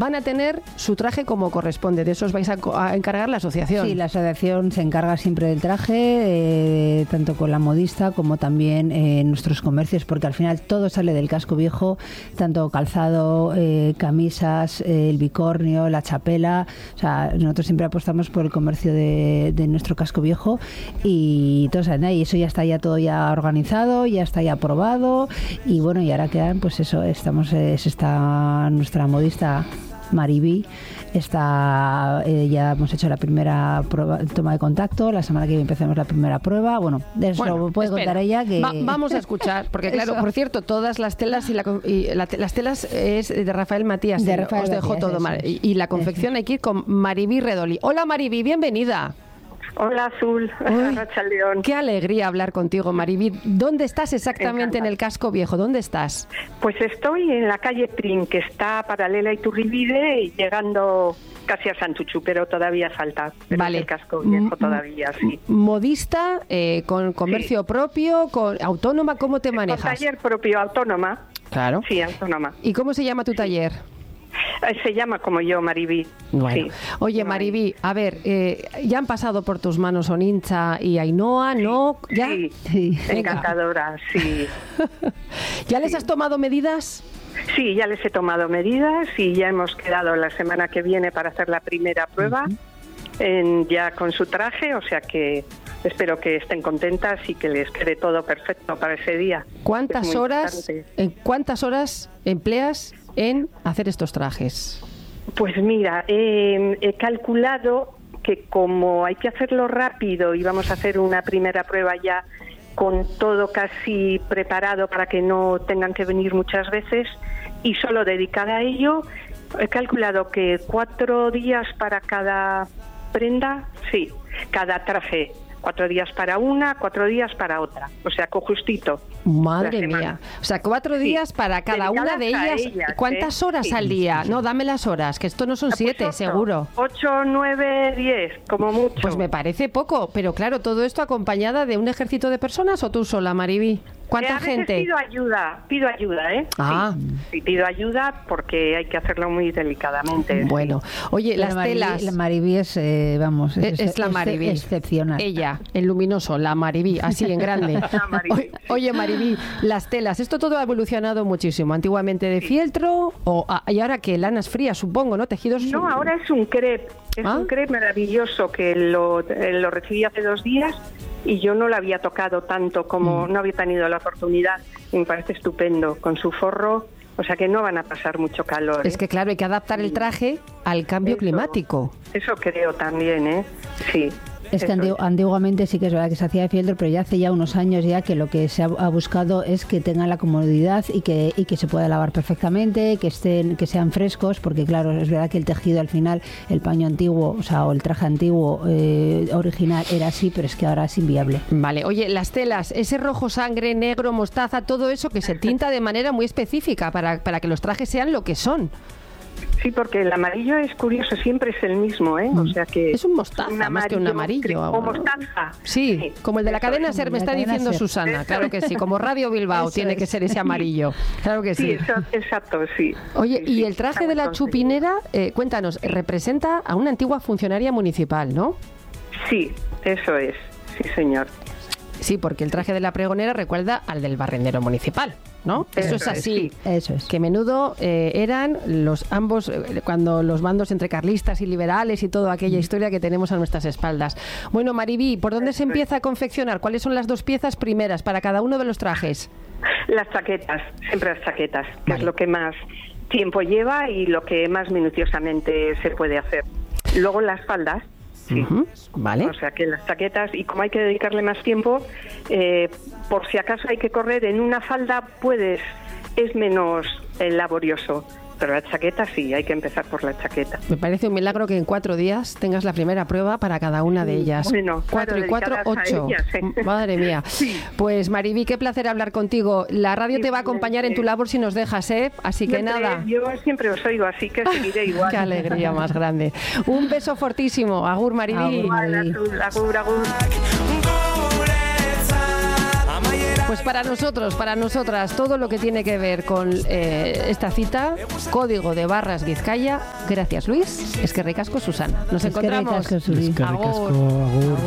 van a tener su traje como corresponde. De eso os vais a encargar la asociación. Sí, la asociación se encarga siempre del traje, tanto con la modista como también en nuestros comercios, porque al final todo sale del casco viejo, tanto calzado, camisas, el bicornio, la chapela. O sea, nosotros siempre apostamos por el comercio de nuestro casco viejo y todo, y eso ya está todo ya organizado, ya está ya aprobado y bueno, y ahora quedan, pues eso, está nuestra modista Maribí, ya hemos hecho la primera prueba, toma de contacto, la semana que viene empezamos la primera prueba, de eso lo puede contar ella. Vamos a escuchar, porque claro, por cierto, todas las telas las telas es de Rafael Matías, os dejo todo mal, y la confección hay que ir con Maribí Redoli. Hola Maribí, bienvenida. Hola Azul, Rachaldeón. Qué alegría hablar contigo, Maribí. ¿Dónde estás exactamente en el casco viejo? ¿Dónde estás? Pues estoy en la calle Prim, que está paralela a Iturribide y llegando casi a Santuchu, pero todavía falta. Vale. El casco viejo todavía, sí. Modista, con comercio propio, con autónoma, ¿cómo te manejas? Con taller propio, autónoma. Claro. Sí, autónoma. ¿Y cómo se llama tu taller? Se llama como yo, Maribí. Bueno. Sí. Oye, Maribí, a ver, ya han pasado por tus manos Onincha y Ainhoa, ¿no? ¿Ya? Sí. Encantadoras, sí. ¿Ya les has tomado medidas? Sí, ya les he tomado medidas y ya hemos quedado la semana que viene para hacer la primera prueba, ya con su traje, o sea que espero que estén contentas y que les quede todo perfecto para ese día. ¿Cuántas horas empleas en hacer estos trajes? Pues mira, he calculado que como hay que hacerlo rápido y vamos a hacer una primera prueba ya con todo casi preparado para que no tengan que venir muchas veces y solo dedicada a ello, he calculado que 4 días para cada prenda, sí, cada traje. 4 días para una, 4 días para otra. O sea, justito. Madre mía. O sea, 4 días para cada una de ellas. ¿Cuántas horas al día? No, dame las horas, que esto no son 7, seguro. 8, 9, 10, como mucho. Pues me parece poco, pero claro, todo esto acompañada de un ejército de personas o tú sola, Maribí. ¿Cuánta gente? Pido ayuda, ¿eh? Ah. Sí, pido ayuda porque hay que hacerlo muy delicadamente. Bueno, oye, las telas... La Maribí es la Maribí. Excepcional. Ella, el luminoso, la Maribí, así en grande. Oye, Maribí, las telas, esto todo ha evolucionado muchísimo. Antiguamente de fieltro, y ahora que lanas frías, supongo, ¿no? Tejidos... No, ahora es un crepe. Es un crepe maravilloso que lo recibí hace 2 días y yo no lo había tocado tanto como no había tenido la oportunidad. Y me parece estupendo, con su forro, o sea que no van a pasar mucho calor. Es que claro, hay que adaptar el traje al cambio climático. Eso creo también, ¿eh? Sí. Es que antiguamente sí que es verdad que se hacía de fieltro, pero ya hace ya unos años ya que lo que se ha buscado es que tengan la comodidad y que se pueda lavar perfectamente, que sean frescos, porque claro, es verdad que el tejido al final, el paño antiguo, o el traje antiguo original era así, pero es que ahora es inviable. Vale, oye, las telas, ese rojo sangre, negro, mostaza, todo eso que se tinta de manera muy específica para que los trajes sean lo que son. Sí, porque el amarillo es curioso, siempre es el mismo, ¿eh? O sea que es un mostaza más que un amarillo. O mostaza. Sí, como el de la cadena SER, me está diciendo Susana. Claro que sí, como Radio Bilbao tiene que ser ese amarillo. Claro que sí. Sí, exacto, sí. Oye, y el traje de la chupinera, cuéntanos, representa a una antigua funcionaria municipal, ¿no? Sí, eso es. Sí, señor. Sí, porque el traje de la pregonera recuerda al del barrendero municipal, ¿no? Eso es así. Sí, eso es. Que menudo eran ambos, cuando los bandos entre carlistas y liberales y toda aquella historia que tenemos a nuestras espaldas. Bueno, Maribí, ¿por dónde se empieza a confeccionar? ¿Cuáles son las 2 piezas primeras para cada uno de los trajes? Las chaquetas, siempre las chaquetas, que es lo que más tiempo lleva y lo que más minuciosamente se puede hacer. Luego las faldas. Sí. Vale. O sea que las chaquetas, y como hay que dedicarle más tiempo, por si acaso hay que correr en una falda, es menos laborioso. Pero la chaqueta sí, hay que empezar por la chaqueta. Me parece un milagro que en 4 días tengas la primera prueba para cada una de ellas. Bueno, 4 y 4, 8. Ellas, ¿eh? Madre mía. Sí. Pues Maribí, qué placer hablar contigo. La radio te va a acompañar en tu labor si nos dejas, ¿eh? Así que nada. Yo siempre os oigo, así que seguiré igual. Qué alegría más grande. Un beso fortísimo. Agur, Maribí. Agur, agur. Pues para nosotros, para nosotras, todo lo que tiene que ver con esta cita, código de barras Vizcaya. Gracias, Luis. Es que ricasco, Susana. Nos encontramos. Agur. Agur.